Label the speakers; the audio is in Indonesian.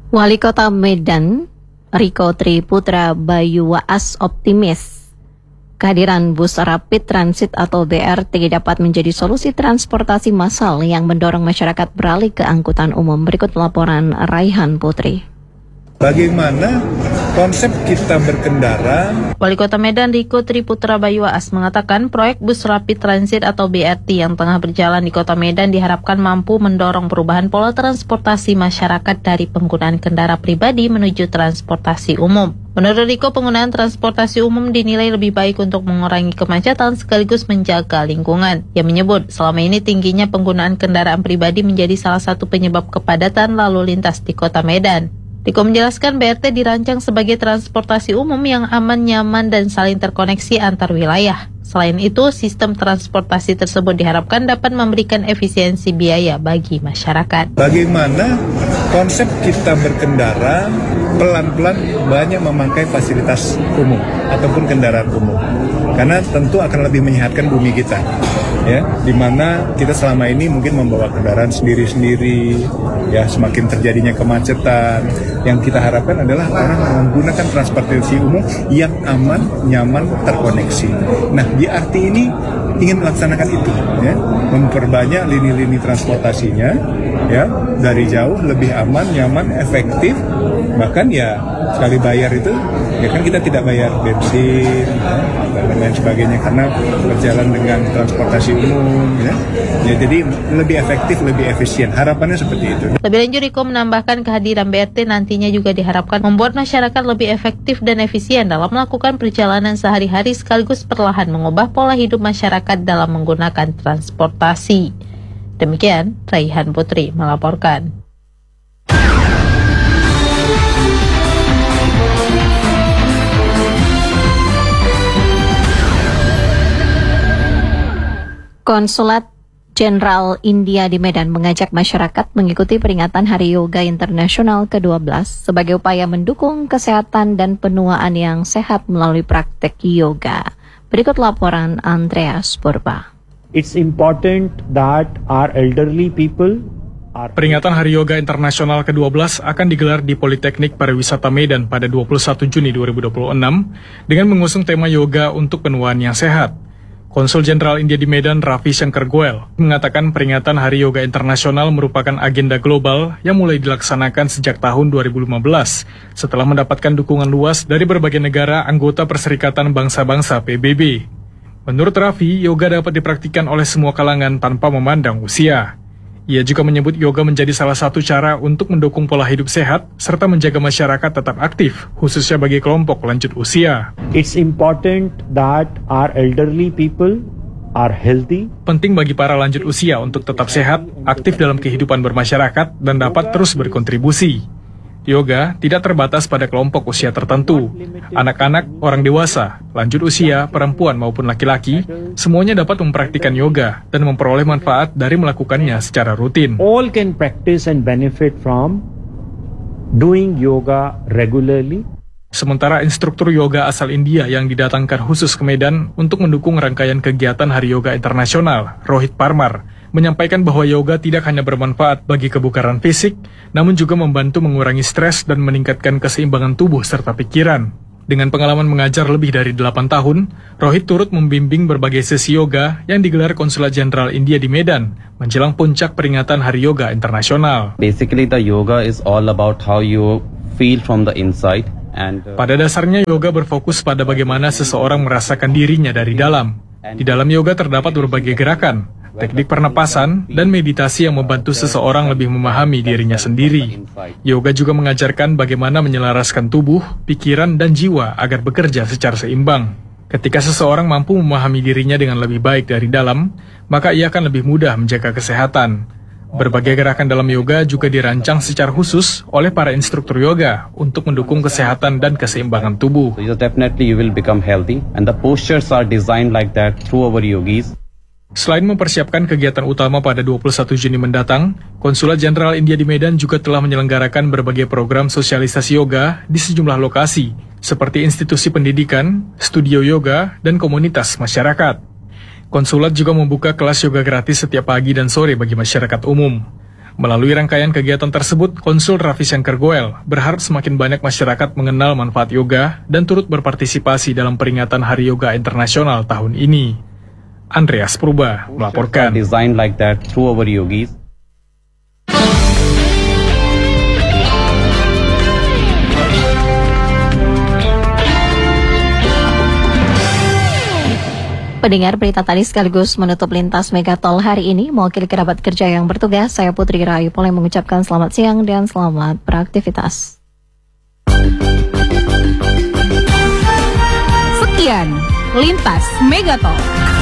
Speaker 1: Wali Kota Medan, Riko Triputra Bayu Waas optimis kehadiran bus rapid transit atau BRT dapat menjadi solusi transportasi massal yang mendorong masyarakat beralih ke angkutan umum. Berikut laporan Raihan Putri.
Speaker 2: Bagaimana konsep kita berkendara?
Speaker 3: Wali Kota Medan Riko Triputra Bayu Waas mengatakan proyek bus rapid transit atau BRT yang tengah berjalan di Kota Medan diharapkan mampu mendorong perubahan pola transportasi masyarakat dari penggunaan kendaraan pribadi menuju transportasi umum. Menurut Riko, penggunaan transportasi umum dinilai lebih baik untuk mengurangi kemacetan sekaligus menjaga lingkungan. Ia menyebut selama ini tingginya penggunaan kendaraan pribadi menjadi salah satu penyebab kepadatan lalu lintas di Kota Medan. Riko menjelaskan BRT dirancang sebagai transportasi umum yang aman, nyaman, dan saling terkoneksi antar wilayah. Selain itu, sistem transportasi tersebut diharapkan dapat memberikan efisiensi biaya bagi masyarakat.
Speaker 2: Bagaimana konsep kita berkendara pelan-pelan banyak memakai fasilitas umum ataupun kendaraan umum. Karena tentu akan lebih menyehatkan bumi kita. Ya, di mana kita selama ini mungkin membawa kendaraan sendiri-sendiri, ya semakin terjadinya kemacetan. Yang kita harapkan adalah orang menggunakan transportasi umum yang aman, nyaman, terkoneksi. Nah, BRT ini ingin melaksanakan itu, ya, memperbanyak lini-lini transportasinya, ya, dari jauh lebih aman, nyaman, efektif. Bahkan ya sekali bayar itu, ya kan kita tidak bayar bensin dan lain sebagainya karena berjalan dengan transportasi umum, ya. Ya jadi lebih efektif, lebih efisien. Harapannya seperti itu.
Speaker 3: Lebih lanjut, Riko menambahkan kehadiran BRT nantinya juga diharapkan membuat masyarakat lebih efektif dan efisien dalam melakukan perjalanan sehari-hari sekaligus perlahan mengubah pola hidup masyarakat dalam menggunakan transportasi. Demikian, Raihan Putri melaporkan.
Speaker 1: Konsulat Jenderal India di Medan mengajak masyarakat mengikuti peringatan Hari Yoga Internasional ke-12 sebagai upaya mendukung kesehatan dan penuaan yang sehat melalui praktek yoga. Berikut laporan Andreas Purba.
Speaker 4: It's important that our elderly people
Speaker 5: Peringatan Hari Yoga Internasional ke-12 akan digelar di Politeknik Pariwisata Medan pada 21 Juni 2026 dengan mengusung tema yoga untuk penuaan yang sehat. Konsul Jenderal India di Medan, Ravi Shankar Goel, mengatakan peringatan Hari Yoga Internasional merupakan agenda global yang mulai dilaksanakan sejak tahun 2015 setelah mendapatkan dukungan luas dari berbagai negara anggota Perserikatan Bangsa-Bangsa PBB. Menurut Ravi, yoga dapat dipraktikkan oleh semua kalangan tanpa memandang usia. Ia juga menyebut yoga menjadi salah satu cara untuk mendukung pola hidup sehat serta menjaga masyarakat tetap aktif, khususnya bagi kelompok lanjut usia.
Speaker 4: It's important that our elderly people are healthy.
Speaker 5: Penting bagi para lanjut usia untuk tetap sehat, aktif dalam kehidupan bermasyarakat, dan dapat terus berkontribusi. Yoga tidak terbatas pada kelompok usia tertentu. Anak-anak, orang dewasa, lanjut usia, perempuan maupun laki-laki, semuanya dapat mempraktikkan yoga dan memperoleh manfaat dari melakukannya secara rutin.
Speaker 4: All can practice and benefit from doing yoga regularly.
Speaker 5: Sementara instruktur yoga asal India yang didatangkan khusus ke Medan untuk mendukung rangkaian kegiatan Hari Yoga Internasional, Rohit Parmar, menyampaikan bahwa yoga tidak hanya bermanfaat bagi kebugaran fisik, namun juga membantu mengurangi stres dan meningkatkan keseimbangan tubuh serta pikiran. Dengan pengalaman mengajar lebih dari 8 tahun, Rohit turut membimbing berbagai sesi yoga yang digelar Konsulat Jenderal India di Medan menjelang puncak peringatan Hari Yoga Internasional.
Speaker 6: Basically, the yoga is all about how you feel from the inside.
Speaker 5: Pada dasarnya, yoga berfokus pada bagaimana seseorang merasakan dirinya dari dalam. Di dalam yoga terdapat berbagai gerakan, teknik pernapasan, dan meditasi yang membantu seseorang lebih memahami dirinya sendiri. Yoga juga mengajarkan bagaimana menyelaraskan tubuh, pikiran, dan jiwa agar bekerja secara seimbang. Ketika seseorang mampu memahami dirinya dengan lebih baik dari dalam, maka ia akan lebih mudah menjaga kesehatan. Berbagai gerakan dalam yoga juga dirancang secara khusus oleh para instruktur yoga untuk mendukung kesehatan dan keseimbangan tubuh.
Speaker 6: So definitely you will become healthy, and the postures are designed like that through our yogis.
Speaker 5: Selain mempersiapkan kegiatan utama pada 21 Juni mendatang, Konsulat Jenderal India di Medan juga telah menyelenggarakan berbagai program sosialisasi yoga di sejumlah lokasi, seperti institusi pendidikan, studio yoga, dan komunitas masyarakat. Konsulat juga membuka kelas yoga gratis setiap pagi dan sore bagi masyarakat umum. Melalui rangkaian kegiatan tersebut, Konsul Raffi Shankar Goel berharap semakin banyak masyarakat mengenal manfaat yoga dan turut berpartisipasi dalam peringatan Hari Yoga Internasional tahun ini. Andreas Purba melaporkan.
Speaker 6: Designed like that through our yogis.
Speaker 1: Pendengar, berita tadi sekaligus menutup lintas Megatol hari ini. Mewakili kerabat kerja yang bertugas, saya Putri Rahayu Poleng mengucapkan selamat siang dan selamat beraktivitas.
Speaker 7: Sekian Lintas Megatol.